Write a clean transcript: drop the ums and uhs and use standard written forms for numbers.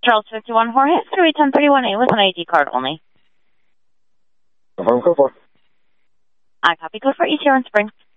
Charles 51 Hornet, 31031A with an ID card only. Confirm code 4. I copy code for East here in Spring.